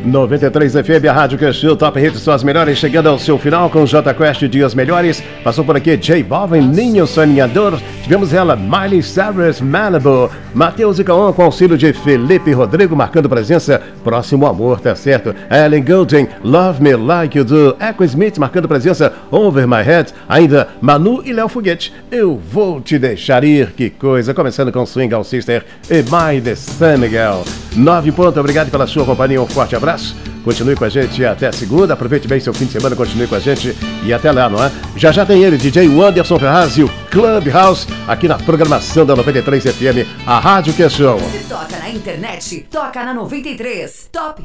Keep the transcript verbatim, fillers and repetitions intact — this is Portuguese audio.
noventa e três F M, a Rádio Queixo, Top Hits são as melhores, chegando ao seu final com J Quest Dias Melhores. Passou por aqui J Balvin, Ninho Sonhador. Tivemos ela, Miley Cyrus, Malibu. Matheus e Cauã com auxílio de Felipe Rodrigo, marcando presença. Próximo Amor, tá certo. Ellen Goulding, Love Me Like You Do. Echo Smith marcando presença, Over My Head. Ainda Manu e Léo Foguete, Eu Vou Te Deixar Ir. Que coisa. Começando com Swing Out Sister e My The San Miguel. Nove pontos, obrigado pela sua companhia, um forte abraço. Continue com a gente até segunda, aproveite bem seu fim de semana, continue com a gente e até lá, não é? Já já tem ele, D J Anderson Ferraz e o Clubhouse, aqui na programação da noventa e três F M, a Rádio Queixo. Se toca na internet, toca na noventa e três. Top